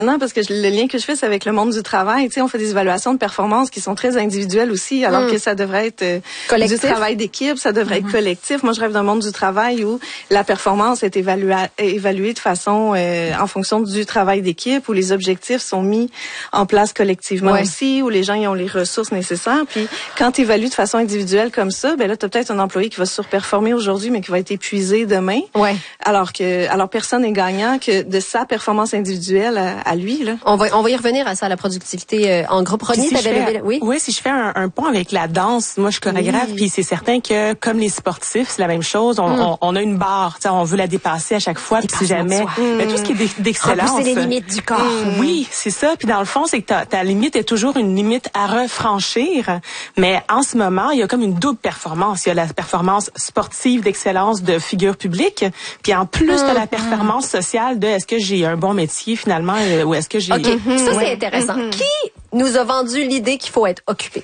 Non, parce que le lien que je fais, c'est avec le monde du travail. Tu sais, on fait des évaluations de performance qui sont très individuelles aussi, alors que ça devrait être du travail d'équipe, ça devrait être collectif. Moi, je rêve d'un monde du travail où la performance est évaluée de façon en fonction du travail d'équipe, où les objectifs sont mis en place collectivement aussi, où les gens y ont les ressources nécessaires. Puis, quand tu évalues de façon individuelle comme ça, ben là, tu as peut-être un employé qui va surperformer aujourd'hui, mais qui va être épuisé demain. Ouais. Alors personne n'est gagnant que de sa performance individuelle à lui, là. On va y revenir à ça, à la productivité en groupe. Rodney, oui, si je fais un pont avec la danse, moi je suis chorégraphe, puis c'est certain que comme les sportifs, c'est la même chose. On a une barre, on veut la dépasser à chaque fois, puis si jamais tout ce qui est d'excellence. Repousser les limites du corps. Oui, c'est ça. Puis dans le fond, c'est que ta limite est toujours une limite à refranchir. Mais en ce moment, il y a comme une double performance. Il y a la performance sportive d'excellence de figure publique, puis en plus de la performance sociale de est-ce que j'ai un bon métier finalement ou est-ce que j'ai... OK, ça c'est intéressant. Qui nous a vendu l'idée qu'il faut être occupé?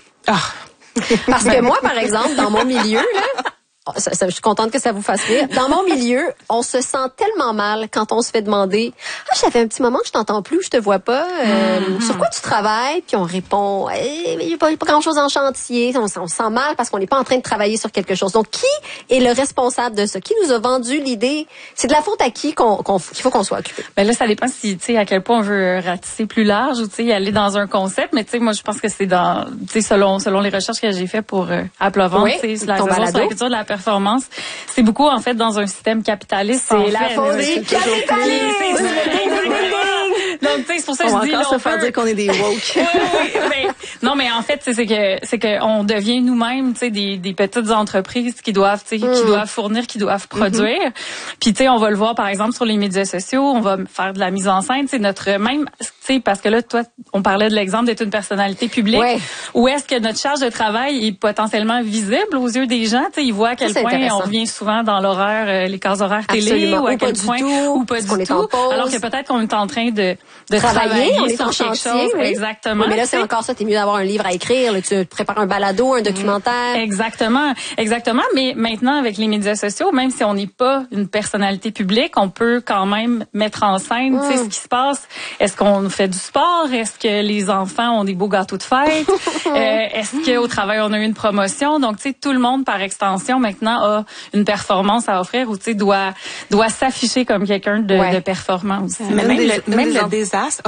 Parce que moi, par exemple, dans mon milieu, là, je suis contente que ça vous fasse rire. Dans mon milieu, on se sent tellement mal quand on se fait demander « Ah, ça fait un petit moment que je t'entends plus, je te vois pas. Sur quoi tu travailles? » Puis on répond « Il n'y a pas grand-chose en chantier. » On se sent mal parce qu'on n'est pas en train de travailler sur quelque chose. Donc, qui est le responsable de ça? Qui nous a vendu l'idée? C'est de la faute à qui qu'il faut qu'on soit occupé? Ben là, ça dépend si, tu sais, à quel point on veut ratisser plus large ou, tu sais, aller dans un concept. Mais, tu sais, moi, je pense que c'est dans, tu sais, selon les recherches que j'ai fait pour à Plovence, tu sais, la culture de la performance, c'est beaucoup en fait dans un système capitaliste. C'est la faute des capitalistes. Donc, tu sais, c'est pour ça que je dis... On va encore se faire dire qu'on est des woke. Non, mais en fait, c'est que on devient nous-mêmes, tu sais, des petites entreprises qui doivent, tu sais, qui doivent fournir, qui doivent produire. Puis, tu sais, on va le voir, par exemple, sur les médias sociaux, on va faire de la mise en scène, c'est notre même, tu sais, parce que là, toi, on parlait de l'exemple d'être une personnalité publique. Où est-ce que notre charge de travail est potentiellement visible aux yeux des gens? Tu sais, ils voient à quel point on revient souvent dans l'horaire, les cases horaires télé, ou à quel point, ou pas du tout. Alors que peut-être qu'on est en train de travailler on est sur en quelque chantier, chose. Exactement. Oui, mais là, c'est encore ça. T'es mieux d'avoir un livre à écrire. Là, tu prépares un balado, un documentaire. Exactement. Mais maintenant, avec les médias sociaux, même si on n'est pas une personnalité publique, on peut quand même mettre en scène, tu sais, ce qui se passe. Est-ce qu'on fait du sport? Est-ce que les enfants ont des beaux gâteaux de fête? Est-ce qu'au travail, on a eu une promotion? Donc, tu sais, tout le monde, par extension, maintenant, a une performance à offrir ou, tu sais, doit s'afficher comme quelqu'un de performant aussi. Mais même le désastre,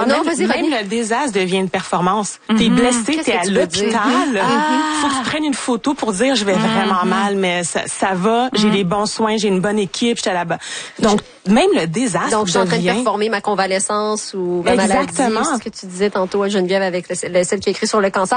le désastre devient une performance. T'es blessé, t'es à l'hôpital. Faut que tu prennes une photo pour dire je vais vraiment mal, mais ça va, j'ai les bons soins, j'ai une bonne équipe, j'étais là-bas. Donc, même le désastre Donc, je suis en train de performer ma convalescence ou ma maladie. Ce que tu disais tantôt, Geneviève, avec celle qui a écrit sur le cancer.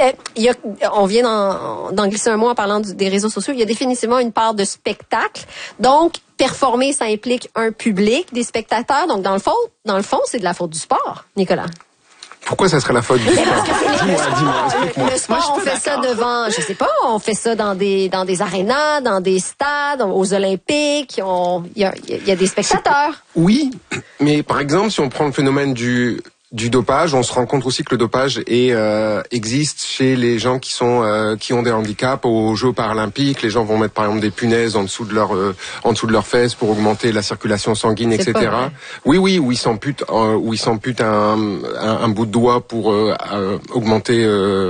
On vient d'en glisser un mot en parlant des réseaux sociaux. Il y a définitivement une part de spectacle. Donc, performer, ça implique un public, des spectateurs. Donc, dans le fond, c'est de la faute du sport, Nicolas. Pourquoi ça serait la faute du sport? Dis-moi. Le sport, on fait ça devant, je sais pas, on fait ça dans des arénas, dans des stades, aux Olympiques, il y a des spectateurs. Oui, mais par exemple, si on prend le phénomène du dopage, on se rend compte aussi que le dopage existe chez les gens qui ont des handicaps aux Jeux paralympiques. Les gens vont mettre par exemple des punaises en dessous de leurs fesses pour augmenter la circulation sanguine, etc. Oui, où ils s'amputent un bout de doigt pour augmenter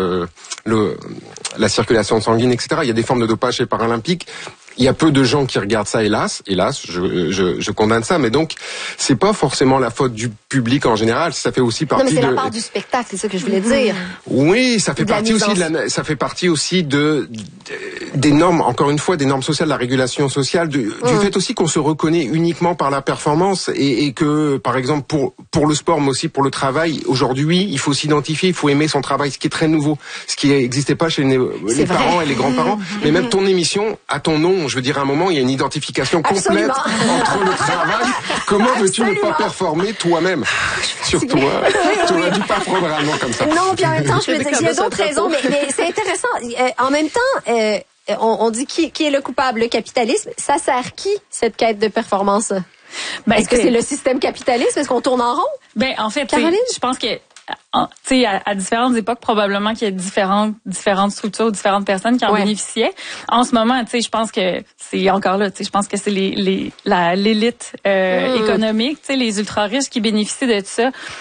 la circulation sanguine, etc. Il y a des formes de dopage chez les paralympiques. Il y a peu de gens qui regardent ça, hélas, je condamne ça, mais donc c'est pas forcément la faute du public en général, ça fait aussi partie c'est la part du spectacle, c'est ça que je voulais dire. Oui, ça fait partie aussi des normes, encore une fois, des normes sociales, de la régulation sociale, du fait aussi qu'on se reconnaît uniquement par la performance et que, par exemple, pour le sport, mais aussi pour le travail, aujourd'hui, il faut s'identifier, il faut aimer son travail, ce qui est très nouveau, ce qui n'existait pas chez les parents et les grands-parents, mais même ton émission a ton nom. Je veux dire, à un moment, il y a une identification complète entre le travail. Comment veux-tu ne pas performer toi-même sur toi? Tu aurais dû pas prendre un nom comme ça. Non, puis en même temps, je veux dire, il y a d'autres raisons, mais c'est intéressant. En même temps, on dit qui est le coupable, le capitalisme. Ça sert qui, cette quête de performance? Est-ce que c'est le système capitaliste? Est-ce qu'on tourne en rond? En fait, je pense que à différentes époques, probablement qu'il y a différentes structures, différentes personnes qui en bénéficiaient. En ce moment, je pense que c'est encore là, je pense que c'est l'élite économique, les ultra-riches qui bénéficient de ça.